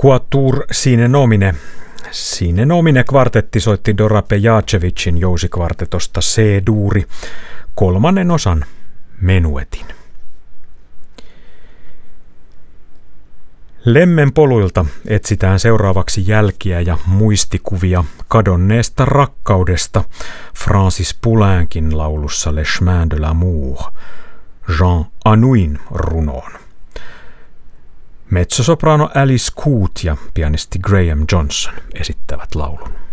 Quatuor sine nomine. Sine nomine kvartetti soitti Dora Pejacevicin jousikvartetosta C-duuri, 3. osan menuetin. Lemmen poluilta etsitään seuraavaksi jälkiä ja muistikuvia kadonneesta rakkaudesta Francis Poulenquin laulussa Le Chemin de l'Amour, Jean Anouin runoon. Mezzosoprano Alice Coote ja pianisti Graham Johnson esittävät laulun.